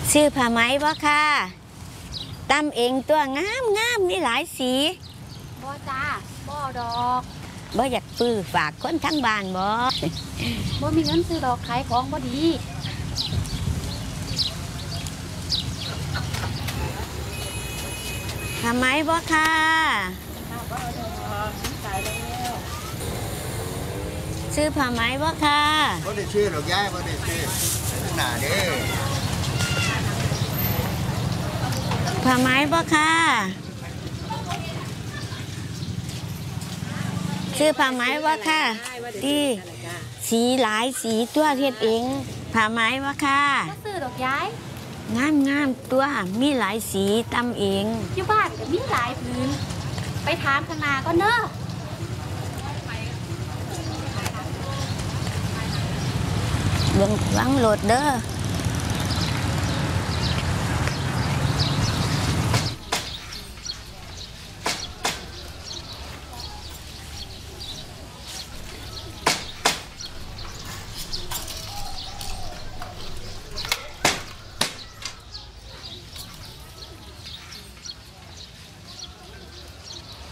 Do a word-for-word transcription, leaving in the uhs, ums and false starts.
ซื้อผ้าไหมบ่ค่ะตำเองตัวงามงามมีหลายสีบ่จ้าบ่ดอกบ่อยากซื้อฝากคนทั้งบ้านบ่บ่มีเงินซื้อดอกขายของบ่ดีผ้าไหมบ่ค่ะซื้อผ้าไหมบ่ค่ะบ่ได้ซื้อหรอกยายบ่ได้ซื้อหน้าเด้อผ้าไหมบ่ค่ะซื้อผ้าไหมบ่ค่ะที่สีหลายสีตัวเฮ็ดเองผ้าไหมบ่ค่ะก็ซื้อดอกย้ายงามงามตัวมีหลายสีตำเองอยู่บ้านก็มีหลายพื้นไปถามข้างหน้าก็เน้อเบิ่งวังโหลดเด้อ